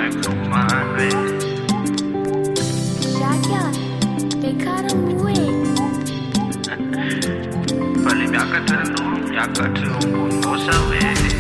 Shaka, bekara muwe. Pali miaka tano, miaka tu, ngosa we.